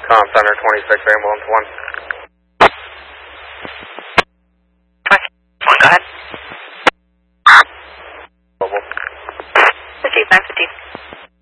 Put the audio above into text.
Tom Center 26, ambulance 1. Go ahead. Mobile. 15, 915.